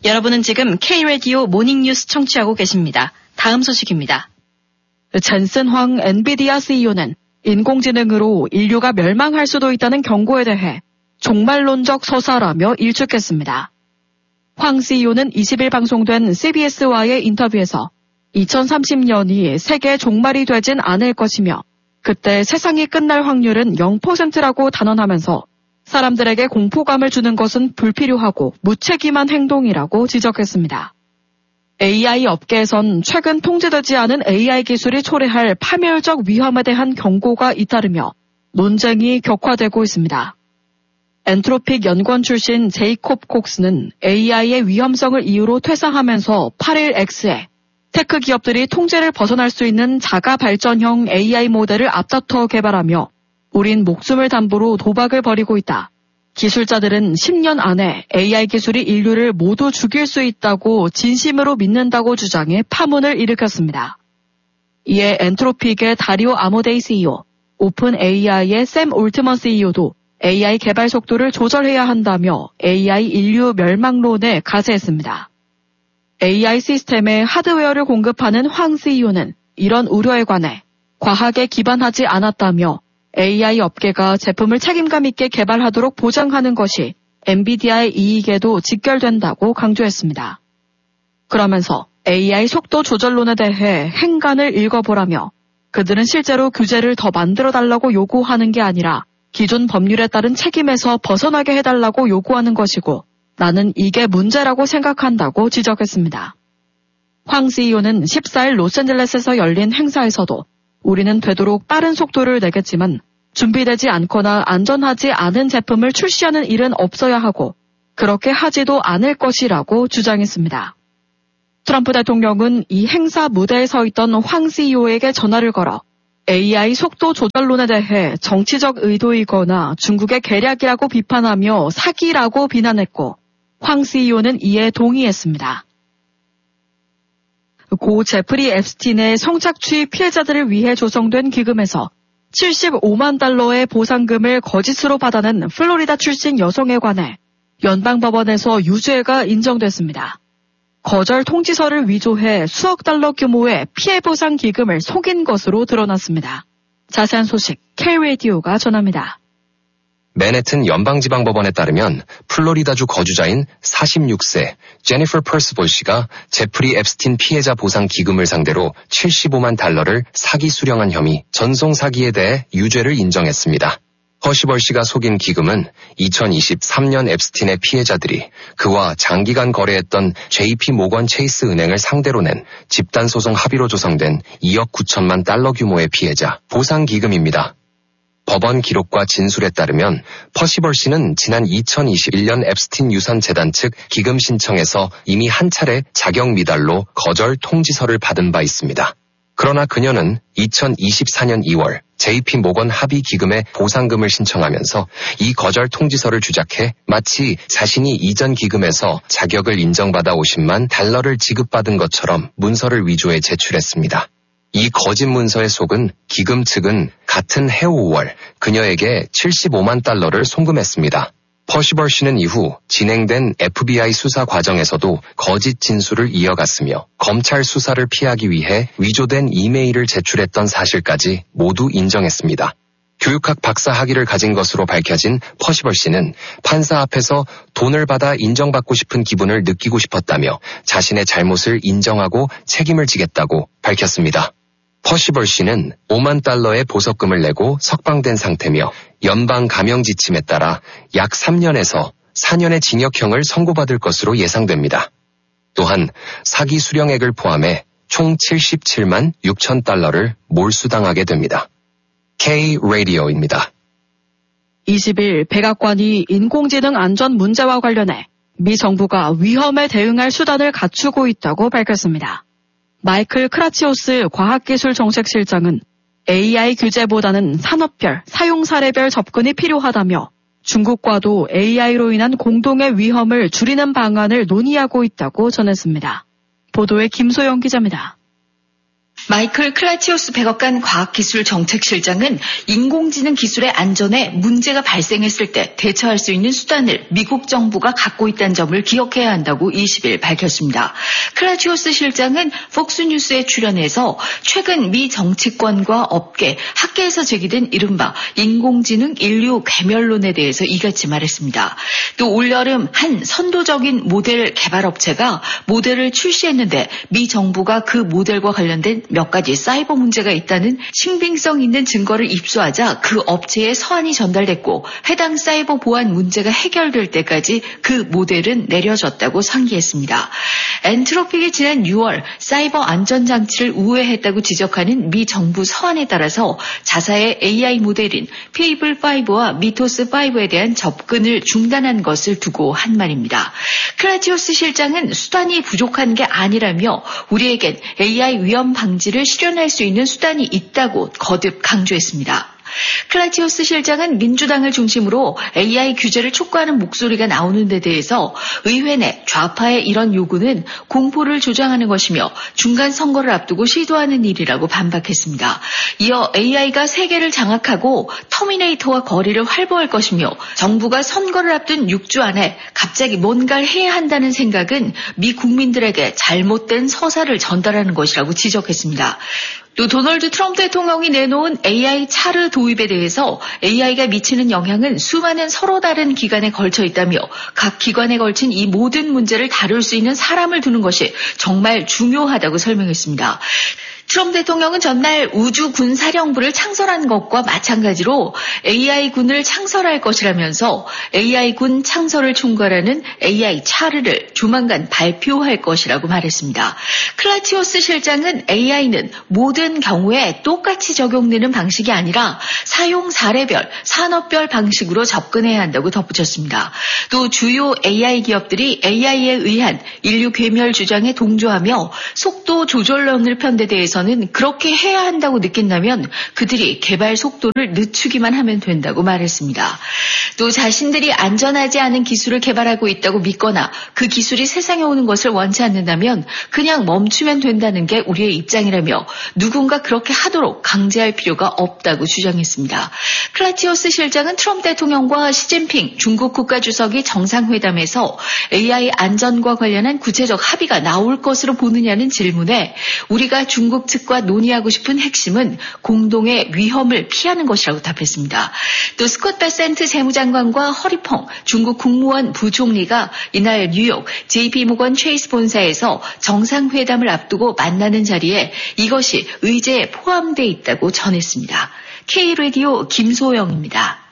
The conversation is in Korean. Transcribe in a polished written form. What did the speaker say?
여러분은 지금 K-라디오 모닝뉴스 청취하고 계십니다. 다음 소식입니다. 젠슨 황 엔비디아 CEO는 인공지능으로 인류가 멸망할 수도 있다는 경고에 대해 종말론적 서사라며 일축했습니다. 황 CEO는 20일 방송된 CBS와의 인터뷰에서 2030년이 세계의 종말이 되진 않을 것이며 그때 세상이 끝날 확률은 0%라고 단언하면서 사람들에게 공포감을 주는 것은 불필요하고 무책임한 행동이라고 지적했습니다. AI 업계에선 최근 통제되지 않은 AI 기술이 초래할 파멸적 위험에 대한 경고가 잇따르며 논쟁이 격화되고 있습니다. 엔트로픽 연구원 출신 제이콥 콕스는 AI의 위험성을 이유로 퇴사하면서 8일 X에 테크 기업들이 통제를 벗어날 수 있는 자가 발전형 AI 모델을 앞다퉈 개발하며 우린 목숨을 담보로 도박을 벌이고 있다. 기술자들은 10년 안에 AI 기술이 인류를 모두 죽일 수 있다고 진심으로 믿는다고 주장해 파문을 일으켰습니다. 이에 엔트로픽의 다리오 아모데이 CEO, 오픈 AI의 샘 올트먼 CEO도 AI 개발 속도를 조절해야 한다며 AI 인류 멸망론에 가세했습니다. AI 시스템에 하드웨어를 공급하는 황 CEO는 이런 우려에 관해 과학에 기반하지 않았다며 AI 업계가 제품을 책임감 있게 개발하도록 보장하는 것이 엔비디아의 이익에도 직결된다고 강조했습니다. 그러면서 AI 속도 조절론에 대해 행간을 읽어보라며 그들은 실제로 규제를 더 만들어달라고 요구하는 게 아니라 기존 법률에 따른 책임에서 벗어나게 해달라고 요구하는 것이고 나는 이게 문제라고 생각한다고 지적했습니다. 황 CEO는 14일 로스앤젤레스에서 열린 행사에서도 우리는 되도록 빠른 속도를 내겠지만 준비되지 않거나 안전하지 않은 제품을 출시하는 일은 없어야 하고 그렇게 하지도 않을 것이라고 주장했습니다. 트럼프 대통령은 이 행사 무대에 서 있던 황 CEO에게 전화를 걸어 AI 속도 조절론에 대해 정치적 의도이거나 중국의 계략이라고 비판하며 사기라고 비난했고 황 CEO는 이에 동의했습니다. 고 제프리 앱스틴의 성착취 피해자들을 위해 조성된 기금에서 75만 달러의 보상금을 거짓으로 받아낸 플로리다 출신 여성에 관해 연방법원에서 유죄가 인정됐습니다. 거절 통지서를 위조해 수억 달러 규모의 피해 보상 기금을 속인 것으로 드러났습니다. 자세한 소식 K-라디오가 전합니다. 맨해튼 연방지방법원에 따르면 플로리다주 거주자인 46세 제니퍼 퍼스볼 씨가 제프리 앱스틴 피해자 보상 기금을 상대로 75만 달러를 사기 수령한 혐의 전송 사기에 대해 유죄를 인정했습니다. 퍼시벌 씨가 속인 기금은 2023년 앱스틴의 피해자들이 그와 장기간 거래했던 JP 모건 체이스 은행을 상대로 낸 집단소송 합의로 조성된 2억 9천만 달러 규모의 피해자 보상 기금입니다. 법원 기록과 진술에 따르면 퍼시벌 씨는 지난 2021년 앱스틴 유산재단 측 기금 신청에서 이미 한 차례 자격 미달로 거절 통지서를 받은 바 있습니다. 그러나 그녀는 2024년 2월 JP 모건 합의 기금에 보상금을 신청하면서 이 거절 통지서를 주작해 마치 자신이 이전 기금에서 자격을 인정받아 50만 달러를 지급받은 것처럼 문서를 위조해 제출했습니다. 이 거짓 문서에 속은 기금 측은 같은 해 5월 그녀에게 75만 달러를 송금했습니다. 퍼시벌 씨는 이후 진행된 FBI 수사 과정에서도 거짓 진술을 이어갔으며 검찰 수사를 피하기 위해 위조된 이메일을 제출했던 사실까지 모두 인정했습니다. 교육학 박사 학위를 가진 것으로 밝혀진 퍼시벌 씨는 판사 앞에서 돈을 받아 인정받고 싶은 기분을 느끼고 싶었다며 자신의 잘못을 인정하고 책임을 지겠다고 밝혔습니다. 퍼시벌 씨는 5만 달러의 보석금을 내고 석방된 상태며 연방 감형 지침에 따라 약 3년에서 4년의 징역형을 선고받을 것으로 예상됩니다. 또한 사기 수령액을 포함해 총 77만 6천 달러를 몰수당하게 됩니다. K-라디오입니다. 20일 백악관이 인공지능 안전 문제와 관련해 미 정부가 위험에 대응할 수단을 갖추고 있다고 밝혔습니다. 마이클 크라치오스 과학기술정책실장은 AI 규제보다는 산업별, 사용 사례별 접근이 필요하다며 중국과도 AI로 인한 공동의 위험을 줄이는 방안을 논의하고 있다고 전했습니다. 보도에 김소영 기자입니다. 마이클 클라치오스 백악관 과학기술정책실장은 인공지능 기술의 안전에 문제가 발생했을 때 대처할 수 있는 수단을 미국 정부가 갖고 있다는 점을 기억해야 한다고 20일 밝혔습니다. 클라치오스 실장은 폭스뉴스에 출연해서 최근 미 정치권과 업계, 학계에서 제기된 이른바 인공지능 인류 괴멸론에 대해서 이같이 말했습니다. 또 올여름 한 선도적인 모델 개발업체가 모델을 출시했는데 미 정부가 그 모델과 관련된 몇 가지 사이버 문제가 있다는 신빙성 있는 증거를 입수하자 그 업체에 서한이 전달됐고 해당 사이버 보안 문제가 해결될 때까지 그 모델은 내려졌다고 상기했습니다. 엔트로픽이 지난 6월 사이버 안전장치를 우회했다고 지적하는 미 정부 서한에 따라서 자사의 AI 모델인 페이블5와 미토스5에 대한 접근을 중단한 것을 두고 한 말입니다. 클라치오스 실장은 수단이 부족한 게 아니라며 우리에겐 AI 위험 방지를 실현할 수 있는 수단이 있다고 거듭 강조했습니다. 클라치오스 실장은 민주당을 중심으로 AI 규제를 촉구하는 목소리가 나오는 데 대해서 의회 내 좌파의 이런 요구는 공포를 조장하는 것이며 중간 선거를 앞두고 시도하는 일이라고 반박했습니다. 이어 AI가 세계를 장악하고 터미네이터와 거리를 활보할 것이며 정부가 선거를 앞둔 6주 안에 갑자기 뭔가를 해야 한다는 생각은 미 국민들에게 잘못된 서사를 전달하는 것이라고 지적했습니다. 또 도널드 트럼프 대통령이 내놓은 AI 차르 도입에 대해서 AI가 미치는 영향은 수많은 서로 다른 기관에 걸쳐 있다며 각 기관에 걸친 이 모든 문제를 다룰 수 있는 사람을 두는 것이 정말 중요하다고 설명했습니다. 트럼프 대통령은 전날 우주군사령부를 창설한 것과 마찬가지로 AI군을 창설할 것이라면서 AI군 창설을 총괄하는 AI 차르를 조만간 발표할 것이라고 말했습니다. 클라치오스 실장은 AI는 모든 경우에 똑같이 적용되는 방식이 아니라 사용 사례별, 산업별 방식으로 접근해야 한다고 덧붙였습니다. 또 주요 AI 기업들이 AI에 의한 인류 괴멸 주장에 동조하며 속도 조절론을 편 데 대해서는 그렇게 해야 한다고 느낀다면 그들이 개발 속도를 늦추기만 하면 된다고 말했습니다. 또 자신들이 안전하지 않은 기술을 개발하고 있다고 믿거나 그 기술이 세상에 오는 것을 원치 않는다면 그냥 멈추면 된다는 게 우리의 입장이라며 누군가 그렇게 하도록 강제할 필요가 없다고 주장했습니다. 클라치오스 실장은 트럼프 대통령과 시진핑 중국 국가주석이 정상회담에서 AI 안전과 관련한 구체적 합의가 나올 것으로 보느냐는 질문에 우리가 중국 측과 논의하고 싶은 핵심은 공동의 위험을 피하는 것이라고 답했습니다. 또 스콧 베센트 재무장관과 허리펑 중국 국무원 부총리가 이날 뉴욕 JP모건 체이스 본사에서 정상회담을 앞두고 만나는 자리에 이것이 의제에 포함되어 있다고 전했습니다. K라디오 김소영입니다.